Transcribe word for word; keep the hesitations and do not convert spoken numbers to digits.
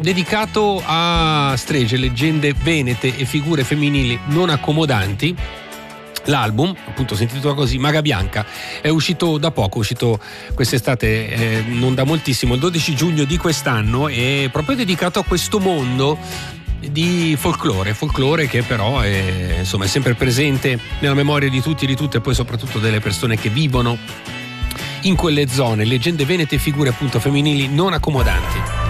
dedicato a streghe, leggende venete e figure femminili non accomodanti. L'album, appunto, si intitola così, Maga Bianca, è uscito da poco, è uscito quest'estate, eh, non da moltissimo, il dodici giugno di quest'anno, è proprio dedicato a questo mondo di folklore, folklore che però è, insomma, è sempre presente nella memoria di tutti e di tutte, e poi soprattutto delle persone che vivono in quelle zone, leggende venete e figure appunto femminili non accomodanti.